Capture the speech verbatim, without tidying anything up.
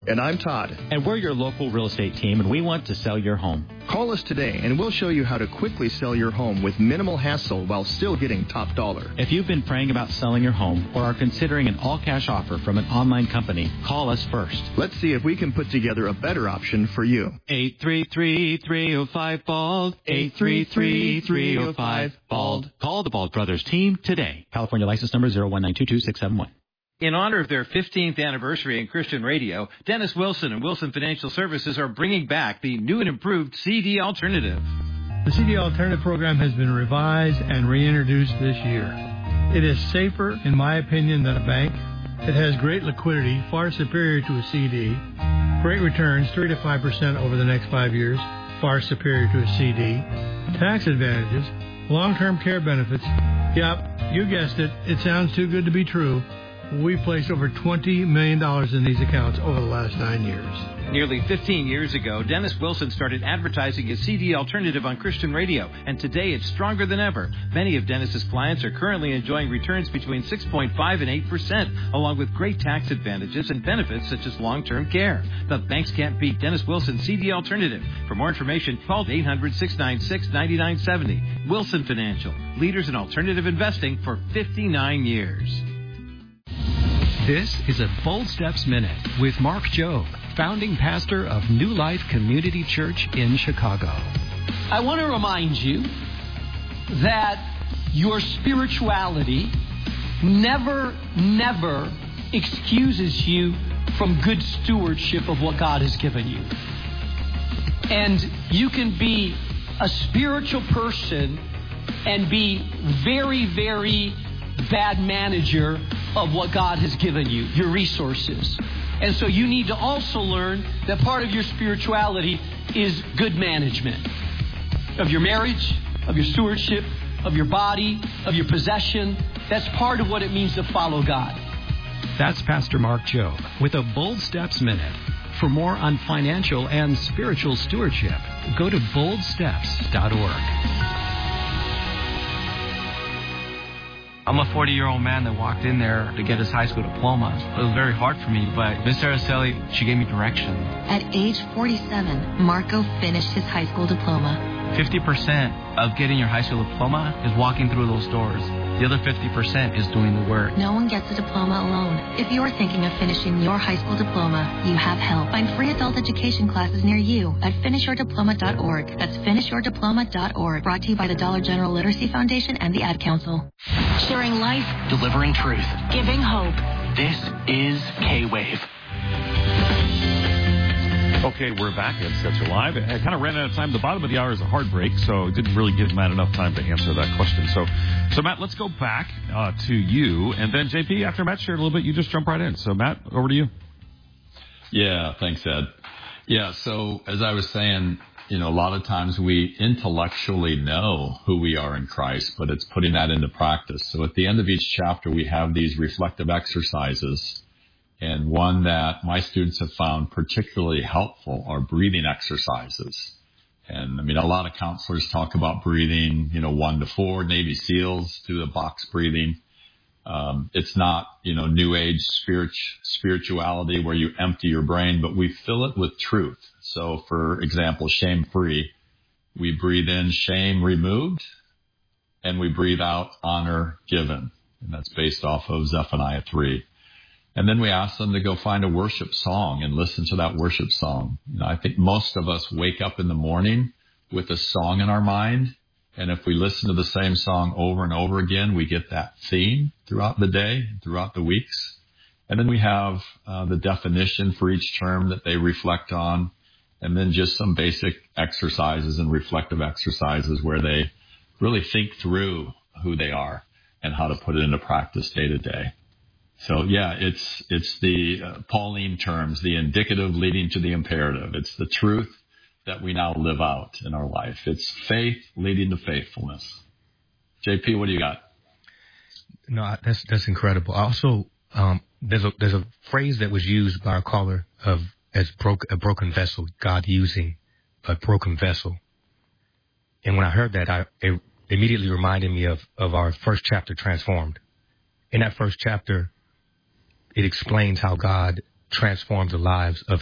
And I'm Todd. And we're your local real estate team, and we want to sell your home. Call us today, and we'll show you how to quickly sell your home with minimal hassle while still getting top dollar. If you've been praying about selling your home or are considering an all-cash offer from an online company, call us first. Let's see if we can put together a better option for you. eight three three, three oh five, B A L D. eight three three, three oh five, B A L D. Call the Bald Brothers team today. California license number zero one nine two two six seven one. In honor of their fifteenth anniversary in Christian radio, Dennis Wilson and Wilson Financial Services are bringing back the new and improved C D Alternative. The C D Alternative program has been revised and reintroduced this year. It is safer, in my opinion, than a bank. It has great liquidity, far superior to a C D. Great returns, three to five percent over the next five years, far superior to a C D. Tax advantages, long-term care benefits. Yep, you guessed it. It sounds too good to be true. We've placed over twenty million dollars in these accounts over the last nine years. Nearly fifteen years ago, Dennis Wilson started advertising his C D Alternative on Christian radio, and today it's stronger than ever. Many of Dennis's clients are currently enjoying returns between six point five and eight percent, along with great tax advantages and benefits such as long-term care. The banks can't beat Dennis Wilson's C D Alternative. For more information, call eight hundred, six nine six, nine nine seven zero. Wilson Financial, leaders in alternative investing for fifty-nine years. This is a Bold Steps Minute with Mark Jobe, founding pastor of New Life Community Church in Chicago. I want to remind you that your spirituality never, never excuses you from good stewardship of what God has given you. And you can be a spiritual person and be very, very bad manager of what God has given you, your resources. And so you need to also learn that part of your spirituality is good management of your marriage, of your stewardship, of your body, of your possession. That's part of what it means to follow God. That's Pastor Mark Jobe with a Bold Steps Minute. For more on financial and spiritual stewardship, go to bold steps dot org. I'm a forty-year-old man that walked in there to get his high school diploma. It was very hard for me, but Miz Araceli, she gave me direction. At age forty-seven, Marco finished his high school diploma. fifty percent of getting your high school diploma is walking through those doors. The other fifty percent is doing the work. No one gets a diploma alone. If you're thinking of finishing your high school diploma, you have help. Find free adult education classes near you at finish your diploma dot org. That's finish your diploma dot org. Brought to you by the Dollar General Literacy Foundation and the Ad Council. Sharing life. Delivering truth. Giving hope. This is K-Wave. Okay, we're back at Sketch Live. I kind of ran out of time. The bottom of the hour is a hard break, so it didn't really give Matt enough time to answer that question. So, so Matt, let's go back uh, to you. And then, J P, after Matt shared a little bit, you just jump right in. So, Matt, over to you. Yeah, thanks, Ed. Yeah, so as I was saying, you know, a lot of times we intellectually know who we are in Christ, but it's putting that into practice. So at the end of each chapter, we have these reflective exercises. And one that my students have found particularly helpful are breathing exercises. And I mean, a lot of counselors talk about breathing, you know, one to four. Navy SEALs do the box breathing. Um, it's not, you know, new age spirit, spirituality where you empty your brain, but we fill it with truth. So for example, shame free, we breathe in shame removed and we breathe out honor given. And that's based off of Zephaniah three. And then we ask them to go find a worship song and listen to that worship song. You know, I think most of us wake up in the morning with a song in our mind. And if we listen to the same song over and over again, we get that theme throughout the day, throughout the weeks. And then we have uh, the definition for each term that they reflect on. And then just some basic exercises and reflective exercises where they really think through who they are and how to put it into practice day to day. So, yeah, it's it's the uh, Pauline terms, the indicative leading to the imperative. It's the truth that we now live out in our life. It's faith leading to faithfulness. J P, what do you got? No, that's that's incredible. Also, um, there's a there's a phrase that was used by our caller of as broke a broken vessel. God using a broken vessel. And when I heard that, I it immediately reminded me of of our first chapter, Transformed. In that first chapter, it explains how God transforms the lives of